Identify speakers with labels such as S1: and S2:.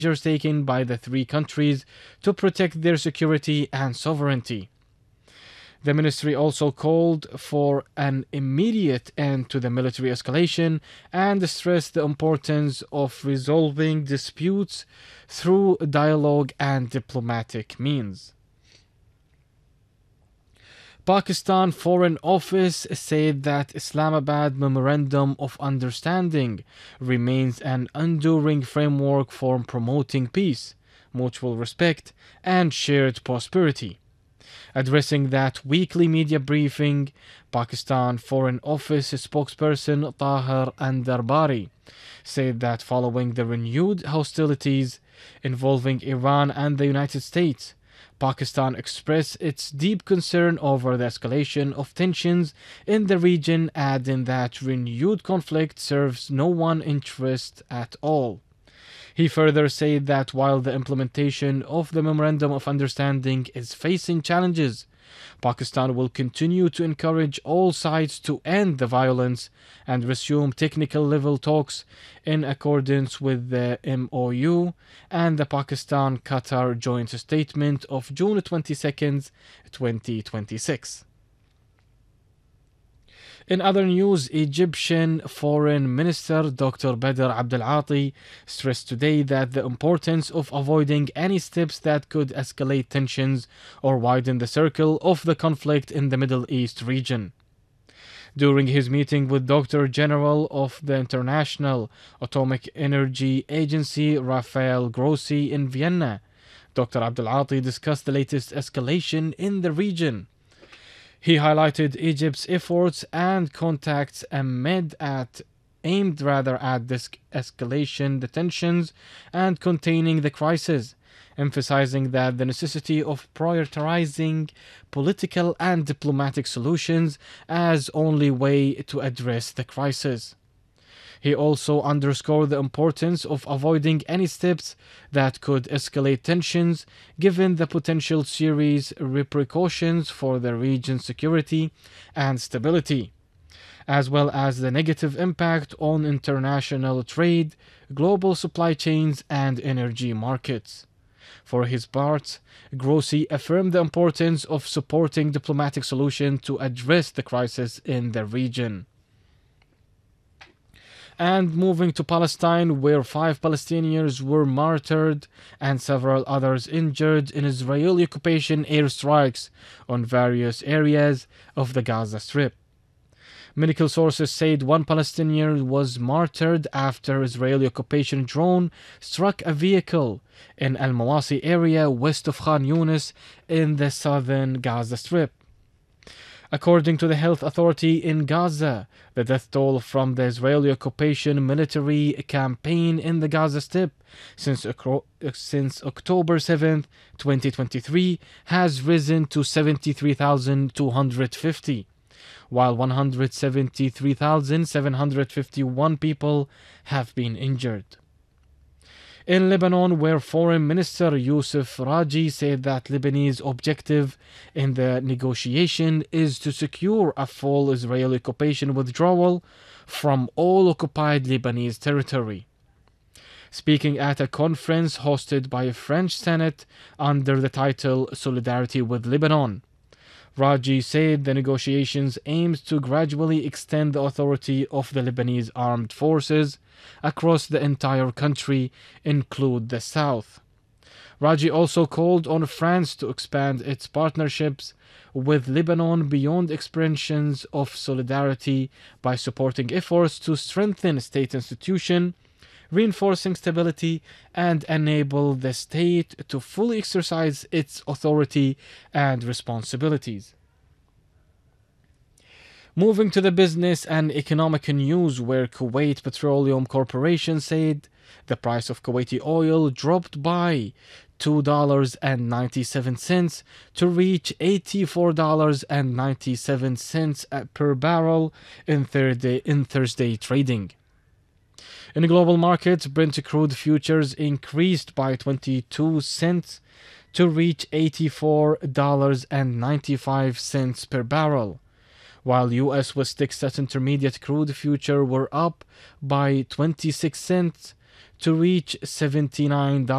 S1: measures taken by the three countries to protect their security and sovereignty. The ministry also called for an immediate end to the military escalation and stressed the importance of resolving disputes through dialogue and diplomatic means. Pakistan Foreign Office said that Islamabad Memorandum of Understanding remains an enduring framework for promoting peace, mutual respect, and shared prosperity. Addressing that weekly media briefing, Pakistan Foreign Office spokesperson Tahir Andarbari said that following the renewed hostilities involving Iran and the United States, Pakistan expressed its deep concern over the escalation of tensions in the region, adding that renewed conflict serves no one's interest at all. He further said that while the implementation of the Memorandum of Understanding is facing challenges, Pakistan will continue to encourage all sides to end the violence and resume technical level talks in accordance with the MOU and the Pakistan-Qatar joint statement of June 22, 2026. In other news, Egyptian Foreign Minister Dr. Badr Abdel-Ati stressed today that the importance of avoiding any steps that could escalate tensions or widen the circle of the conflict in the Middle East region. During his meeting with Director General of the International Atomic Energy Agency Rafael Grossi in Vienna, Dr. Abdel-Ati discussed the latest escalation in the region. He highlighted Egypt's efforts and contacts aimed at this escalation, the tensions, and containing the crisis, emphasizing that the necessity of prioritizing political and diplomatic solutions as only way to address the crisis. He also underscored the importance of avoiding any steps that could escalate tensions, given the potential serious repercussions for the region's security and stability, as well as the negative impact on international trade, global supply chains, and energy markets. For his part, Grossi affirmed the importance of supporting diplomatic solutions to address the crisis in the region. And moving to Palestine, where 5 Palestinians were martyred and several others injured in Israeli occupation airstrikes on various areas of the Gaza Strip. Medical sources said 1 Palestinian was martyred after Israeli occupation drone struck a vehicle in Al Mawasi area west of Khan Yunis in the southern Gaza Strip. According to the health authority in Gaza, the death toll from the Israeli occupation military campaign in the Gaza Strip since October 7, 2023 has risen to 73,250, while 173,751 people have been injured. In Lebanon, where Foreign Minister Youssef Raji said that Lebanese objective in the negotiation is to secure a full Israeli occupation withdrawal from all occupied Lebanese territory. Speaking at a conference hosted by a French Senate under the title Solidarity with Lebanon, Raji said the negotiations aims to gradually extend the authority of the Lebanese armed forces across the entire country, include the south. Raji also called on France to expand its partnerships with Lebanon beyond expressions of solidarity by supporting efforts to strengthen state institutions, reinforcing stability, and enable the state to fully exercise its authority and responsibilities. Moving to the business and economic news, where Kuwait Petroleum Corporation said the price of Kuwaiti oil dropped by $2.97 to reach $84.97 per barrel in Thursday trading. In global markets, Brent crude futures increased by 22 cents to reach $84.95 per barrel, while U.S. West Texas Intermediate crude futures were up by 26 cents to reach $79.